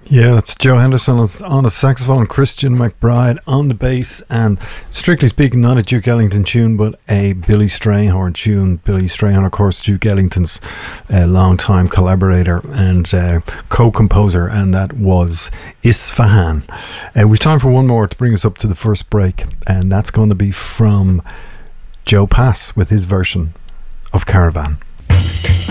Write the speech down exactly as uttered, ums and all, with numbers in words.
Yeah, that's Joe Henderson on the saxophone, Christian McBride on the bass, and strictly speaking, not a Duke Ellington tune, but a Billy Strayhorn tune. Billy Strayhorn, of course, Duke Ellington's uh, long-time collaborator and uh, co-composer, and that was Isfahan. Uh, we've time for one more to bring us up to the first break, and that's going to be from Joe Pass with his version of Caravan.